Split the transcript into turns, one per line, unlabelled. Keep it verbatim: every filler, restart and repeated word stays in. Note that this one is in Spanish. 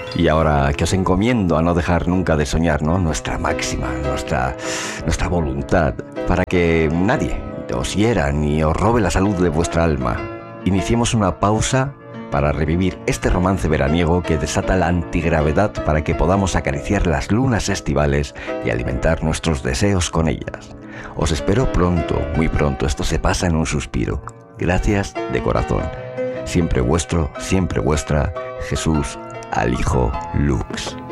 Y ahora que os encomiendo a no dejar nunca de soñar, ¿no? Nuestra máxima, nuestra, nuestra voluntad, para que nadie os hiera ni os robe la salud de vuestra alma. Iniciemos una pausa para revivir este romance veraniego que desata la antigravedad para que podamos acariciar las lunas estivales y alimentar nuestros deseos con ellas. Os espero pronto, muy pronto, esto se pasa en un suspiro. Gracias de corazón. Siempre vuestro, siempre vuestra, Jesús al Hijo Lux.